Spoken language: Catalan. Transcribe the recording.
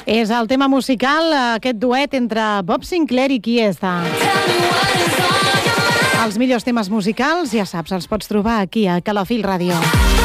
És el tema musical, aquest duet entre Bob Sinclair i Chiesa. Els millors temes musicals, ja saps, els pots trobar aquí a Calafell Ràdio.